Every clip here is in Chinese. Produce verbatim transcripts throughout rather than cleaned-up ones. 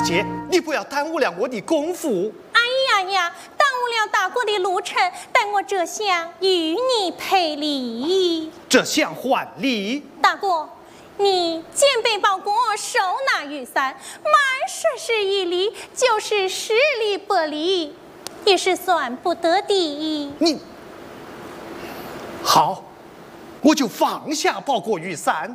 姐，你不要耽误了我的功夫。 哎呀呀，耽误了大哥的路程，待我这厢与你赔礼。 这厢还礼？ 大哥，你肩背包裹，手拿雨伞，满十是一里，就是十里百里，也是算不得的。 你好，我就放下包裹雨伞。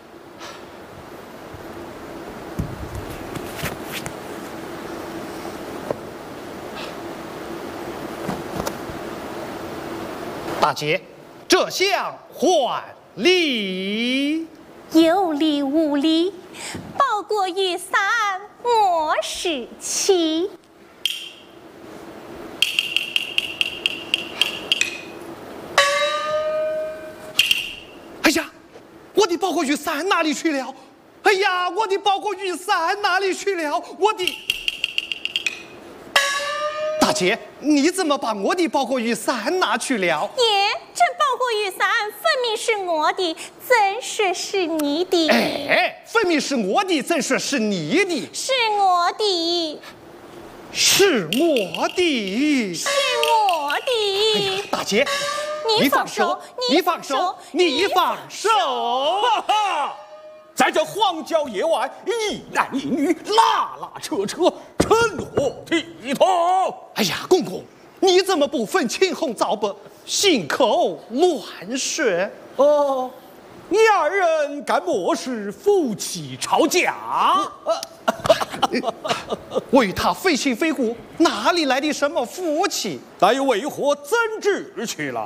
大姐，这厢还礼。 有理无理，包裹雨伞我使起。 哎呀，我的包裹雨伞哪里去了？哎呀，我的包裹雨伞哪里去了？我的大姐，你怎么把我的包裹雨伞拿去了？ 爷，这包裹雨伞分明是我的，怎说是你的？ 哎，分明是我的，怎说是你的？ 是我的， 是我的， 是我的。 哎呀，大姐， 你放手， 你放手，你放手！ 哈哈，在这荒郊野外，一男一女拉拉扯扯，成何体统？ 哎呀，公公，你怎么不分青红皂白，信口乱说？ 哦，你二人该莫是夫妻吵架？ 我与他非亲非故，哪里来的什么夫妻？ 那又为何争执起来？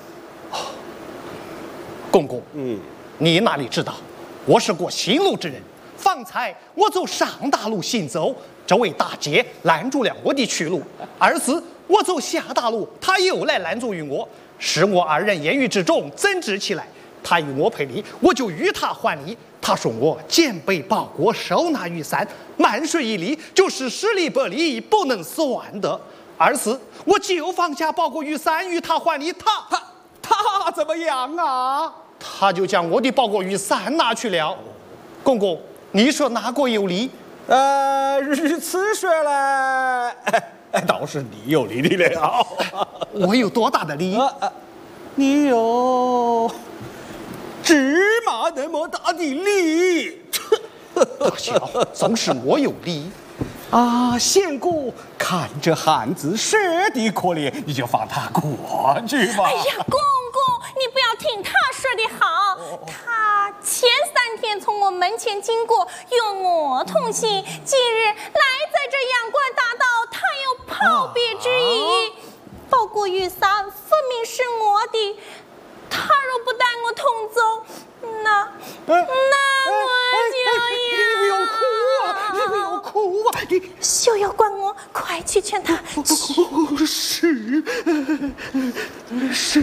公公， 嗯， 你哪里知道？我是过新路之人，方才我走上大路行走，这位大姐拦住了我的去路；而次我走下大路，她又来拦住于我，使我二人言语之中争执起来。她与我赔礼，我就与她还礼。她说我肩背包裹，手拿雨伞，满水一里，就是十里百里，不能算的。而次我就放下包裹雨伞与她还礼，她他他怎么样啊？ 他就将我的包裹雨伞拿去了。公公，你说哪个有理？ 呃，如此说来，哎，倒是你有理的了。 我有多大的理？ 啊啊、你有芝麻那么大的理。 大小总是我有理。 啊，贤姑看着汉子舍得可怜，你就放他过去吧。 哎呀，公公，你不要听他说的好。他前三天从我门前经过，与我同行，今日来在这阳关大道，他有抛别之意。包裹雨伞分明是我的，他若不带我同走，那那我就要…… 你不要哭啊！你不要哭啊！你休要管我，快去劝他。 是是。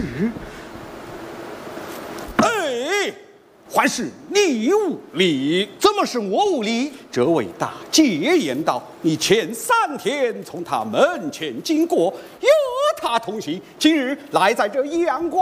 哎，还是你无理。 怎么是我无理？ 这位大姐言道，你前三天从他门前经过，与他同行，今日来在这阳关